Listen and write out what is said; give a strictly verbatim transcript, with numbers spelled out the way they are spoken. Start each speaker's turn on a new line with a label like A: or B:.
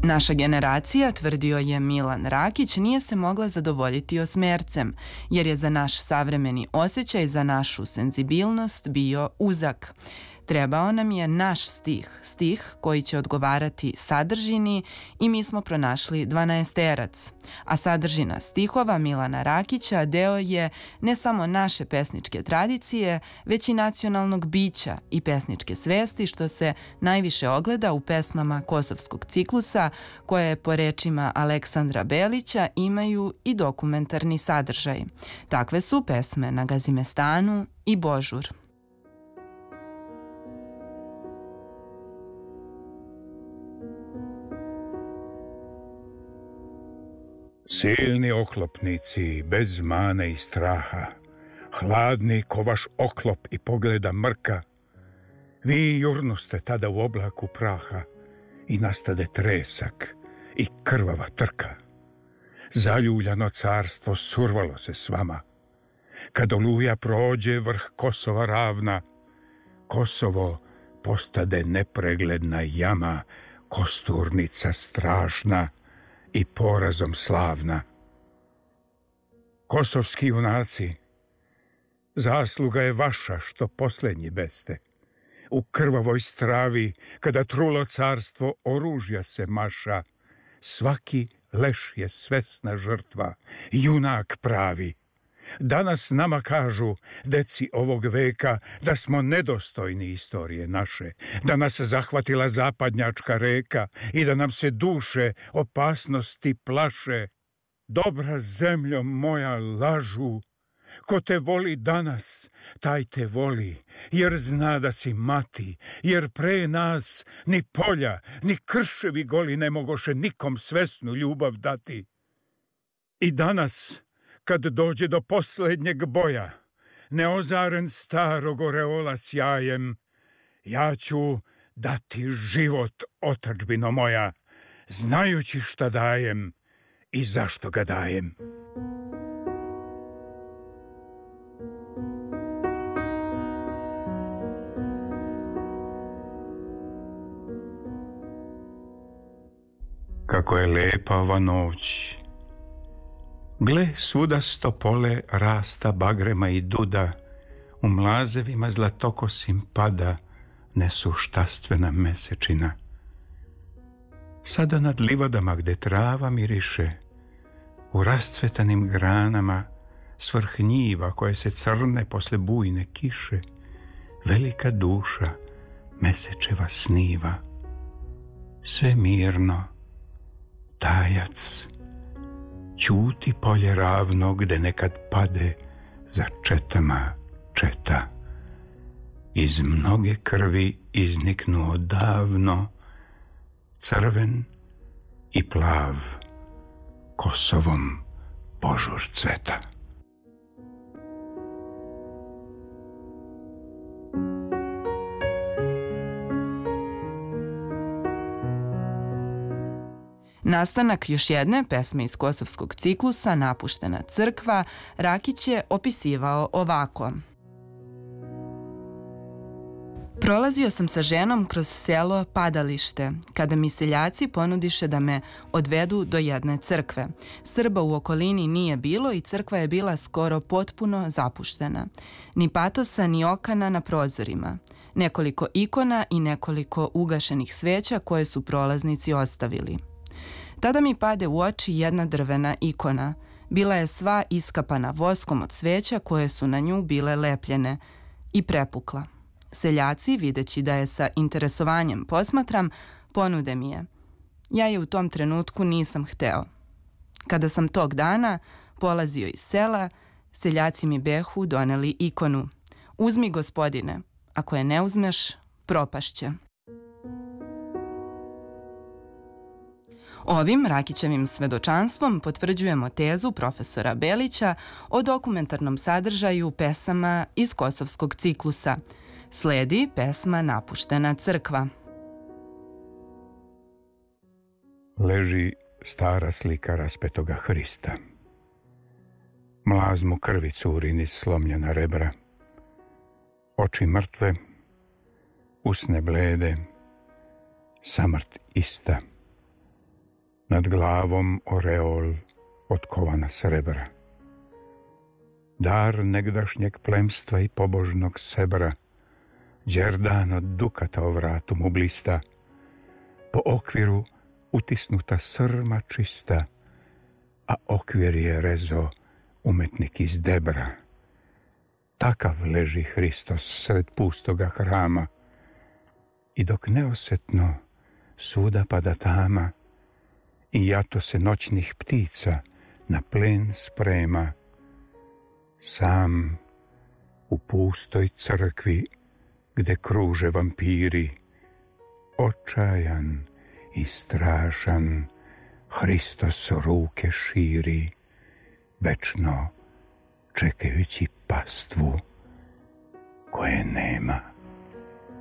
A: Naša generacija, tvrdio je Milan Rakić, nije se mogla zadovoljiti osmercem, jer je za naš savremeni osjećaj, za našu senzibilnost bio uzak. Trebao nam je naš stih, stih koji će odgovarati sadržini i mi smo pronašli dvanaesterac. A sadržina stihova Milana Rakića deo je ne samo naše pesničke tradicije, već i nacionalnog bića i pesničke svesti, što se najviše ogleda u pesmama Kosovskog ciklusa, koje po rečima Aleksandra Belića imaju i dokumentarni sadržaj. Takve su pesme Na Gazimestanu i Božur.
B: Silni oklopnici, bez mane i straha, hladni ko vaš oklop i pogleda mrka, vi jurnuste tada u oblaku praha i nastade tresak i krvava trka. Zaljuljano carstvo survalo se s vama. Kad oluja prođe vrh Kosova ravna, Kosovo postade nepregledna jama, kosturnica strašna i porazom slavna. Kosovski junaci, zasluga je vaša što posljednji beste. U krvavoj stravi, kada trulo carstvo oružja se maša, svaki leš je svesna žrtva, junak pravi. Danas nama kažu, deci ovog veka, da smo nedostojni istorije naše, da nas zahvatila zapadnjačka reka i da nam se duše opasnosti plaše. Dobra zemljo moja, lažu, ko te voli danas, taj te voli, jer zna da si mati, jer pre nas ni polja, ni krševi goli ne mogoše nikom svesnu ljubav dati. I danas, kad dođe do posljednjeg boja, neozaren starog oreola sjajem, ja ću dati život, otadžbino moja, znajući šta dajem i zašto ga dajem. Kako je lepa ova noć! Gle, svuda stopole rasta bagrema i duda, u mlazevima zlatokosim pada, nesu štastvena mesečina. Sada nad livadama gde trava miriše, u rascvetanim granama, svrh njiva koje se crne posle bujne kiše, velika duša mesečeva sniva. Sve mirno, tajac, ćuti polje ravno gde nekad pade za četama četa. Iz mnoge krvi izniknuo davno crven i plav Kosovom božur cveta.
A: Nastanak još jedne pesme iz Kosovskog ciklusa, Napuštena crkva, Rakić je opisivao ovako. Prolazio sam sa ženom kroz selo Padalište, kada mi seljaci ponudiše da me odvedu do jedne crkve. Srba u okolini nije bilo i crkva je bila skoro potpuno zapuštena. Ni patosa, ni okana na prozorima. Nekoliko ikona i nekoliko ugašenih sveća koje su prolaznici ostavili. Tada mi pade u oči jedna drvena ikona. Bila je sva iskapana voskom od sveća koje su na nju bile lepljene i prepukla. Seljaci, videći da je sa interesovanjem posmatram, ponude mi je. Ja je u tom trenutku nisam hteo. Kada sam tog dana polazio iz sela, seljaci mi behu doneli ikonu. Uzmi, gospodine, ako je ne uzmeš, propašće. Ovim Rakićevim svedočanstvom potvrđujemo tezu profesora Belića o dokumentarnom sadržaju pesama iz Kosovskog ciklusa. Sledi pesma Napuštena crkva.
B: Leži stara slika raspetoga Hrista. Mlaz mu krvi curi niz slomljena rebra. Oči mrtve, usne blede, samrt ista. nad glavom oreol od kovana srebra. Dar negdašnjeg plemstva i pobožnog sebra, đerdan od dukata o vratu mu blista, po okviru utisnuta srma čista, a okvir je rezo umetnik iz debra. Takav leži Hristos sred pustoga hrama, i dok neosetno svuda pada tama, i jato se noćnih ptica na plen sprema, sam u pustoj crkvi gde kruže vampiri, očajan i strašan Hristos ruke širi, večno čekajući pastvu koje nema.